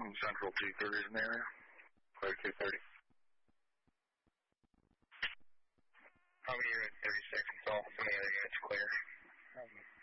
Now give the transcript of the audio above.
Central 230 is in the area. Clear 230. How many units? 36 and all. How many other units clear?